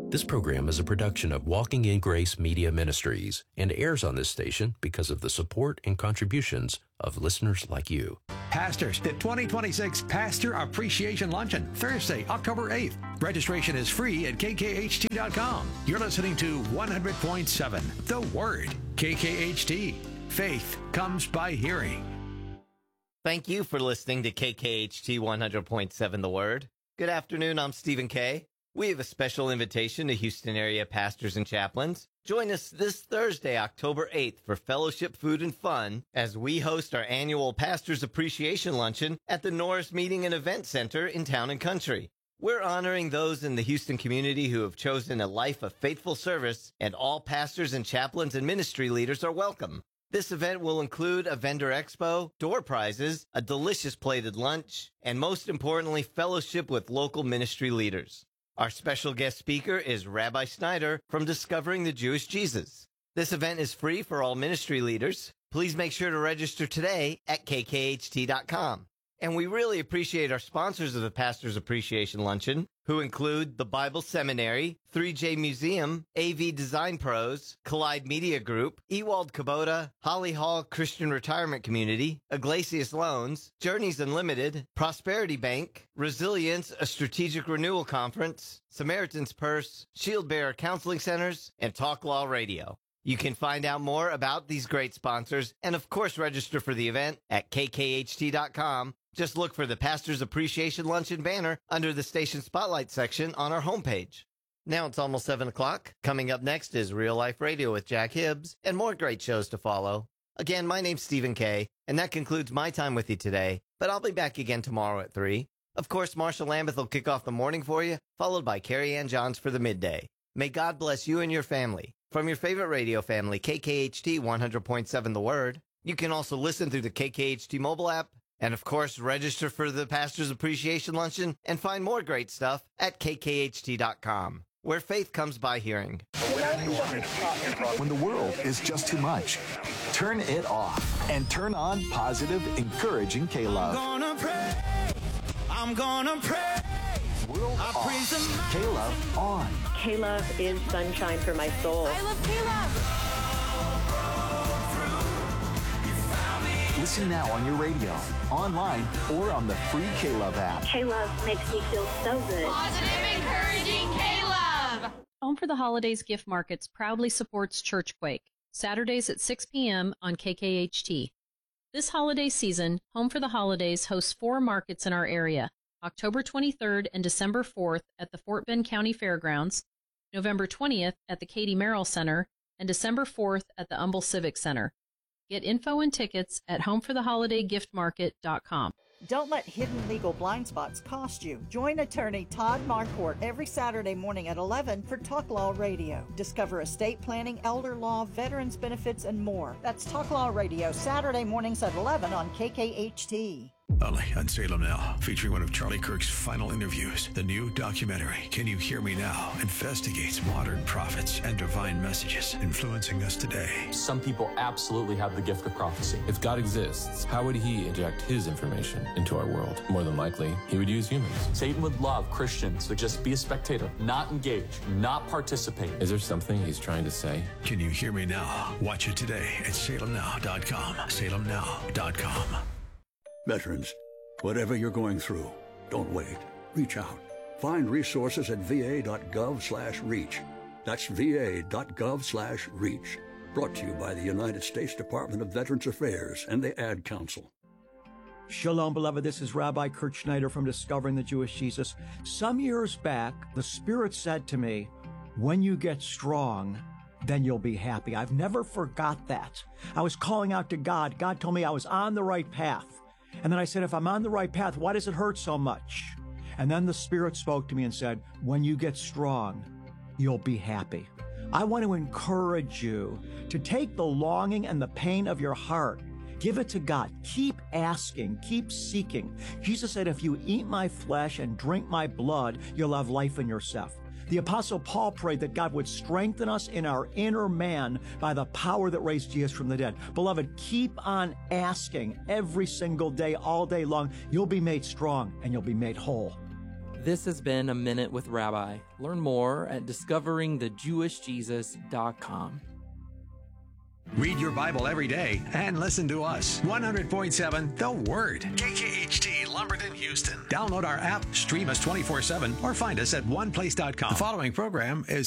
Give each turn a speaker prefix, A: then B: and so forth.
A: This program is a production of Walking in Grace Media Ministries and airs on this station because of the support and contributions of listeners like you.
B: Pastors, the 2026 Pastor Appreciation Luncheon, Thursday, October 8th. Registration is free at kkht.com. You're listening to 100.7 The Word, KKHT. Faith comes by hearing.
C: Thank you for listening to KKHT 100.7 The Word. Good afternoon, I'm Stephen Kay. We have a special invitation to Houston area pastors and chaplains. Join us this Thursday, October 8th for fellowship, food, and fun as we host our annual Pastors Appreciation Luncheon at the Norris Meeting and Event Center in Town and Country. We're honoring those in the Houston community who have chosen a life of faithful service, and all pastors and chaplains and ministry leaders are welcome. This event will include a vendor expo, door prizes, a delicious plated lunch, and most importantly, fellowship with local ministry leaders. Our special guest speaker is Rabbi Snyder from Discovering the Jewish Jesus. This event is free for all ministry leaders. Please make sure to register today at kkht.com. And we really appreciate our sponsors of the Pastors Appreciation Luncheon, who include the Bible Seminary, 3J Museum, AV Design Pros, Collide Media Group, Ewald Kubota, Holly Hall Christian Retirement Community, Iglesias Loans, Journeys Unlimited, Prosperity Bank, Resilience, a Strategic Renewal Conference, Samaritan's Purse, Shield Bearer Counseling Centers, and Talk Law Radio. You can find out more about these great sponsors and, of course, register for the event at kkht.com. Just look for the Pastors Appreciation Luncheon banner under the Station Spotlight section on our homepage. Now it's almost 7 o'clock. Coming up next is Real Life Radio with Jack Hibbs and more great shows to follow. Again, my name's Stephen Kay, and that concludes my time with you today, but I'll be back again tomorrow at 3. Of course, Marsha Lambeth will kick off the morning for you, followed by Carrie Ann Johns for the midday. May God bless you and your family. From your favorite radio family, KKHT 100.7 The Word. You can also listen through the KKHT mobile app, and of course, register for the Pastors Appreciation Luncheon and find more great stuff at kkht.com, where faith comes by hearing.
D: When the world is just too much, turn it off and turn on positive, encouraging K-Love.
E: I'm gonna pray.
D: World off. K-Love on.
F: K-Love is sunshine for my soul.
E: I love K-Love.
D: Listen now on your radio, online, or on the free K-Love app.
F: K-Love makes me feel so good.
E: Positive, encouraging K-Love.
G: Home for the Holidays Gift Markets proudly supports Churchquake, Saturdays at 6 p.m. on KKHT. This holiday season, Home for the Holidays hosts 4 markets in our area, October 23rd and December 4th at the Fort Bend County Fairgrounds, November 20th at the Katie Merrill Center, and December 4th at the Humble Civic Center. Get info and tickets at homefortheholidaygifmarket.com.
H: Don't let hidden legal blind spots cost you. Join attorney Todd Marquardt every Saturday morning at 11 for Talk Law Radio. Discover estate planning, elder law, veterans benefits, and more. That's Talk Law Radio, Saturday mornings at 11 on KKHT.
B: Only on Salem Now, featuring one of Charlie Kirk's final interviews. The new documentary, Can You Hear Me Now?, investigates modern prophets and divine messages influencing us today.
I: Some people absolutely have the gift of prophecy. If God exists, how would he inject his information into our world? More than likely, he would use humans.
J: Satan would love Christians to just be a spectator, not engage, not participate.
I: Is there something he's trying to say?
B: Can You Hear Me Now? Watch it today at salemnow.com. salemnow.com.
K: Veterans, whatever you're going through, don't wait. Reach out. Find resources at va.gov/reach. That's va.gov/reach. Brought to you by the United States Department of Veterans Affairs and the Ad Council.
L: Shalom, beloved. This is Rabbi Kurt Schneider from Discovering the Jewish Jesus. Some years back, the Spirit said to me, when you get strong, then you'll be happy. I've never forgot that. I was calling out to God. God told me I was on the right path. And then I said, if I'm on the right path, why does it hurt so much? And then the Spirit spoke to me and said, when you get strong, you'll be happy. I want to encourage you to take the longing and the pain of your heart, give it to God. Keep asking, keep seeking. Jesus said, if you eat my flesh and drink my blood, you'll have life in yourself. The Apostle Paul prayed that God would strengthen us in our inner man by the power that raised Jesus from the dead. Beloved, keep on asking every single day, all day long. You'll be made strong and you'll be made whole.
M: This has been A Minute with Rabbi. Learn more at discoveringthejewishjesus.com.
B: Read your Bible every day and listen to us. 100.7 The Word. KKHT, Lumberton, Houston. Download our app, stream us 24/7, or find us at oneplace.com. The following program is